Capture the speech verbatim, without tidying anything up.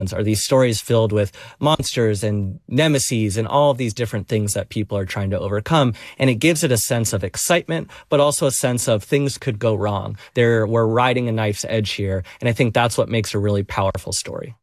are these stories filled with monsters and nemesis and all of these different things that people are trying to overcome. And it gives it a sense of excitement, but also a sense of things could go wrong. There, we're riding a knife's edge here. And I think that's what makes a really powerful story.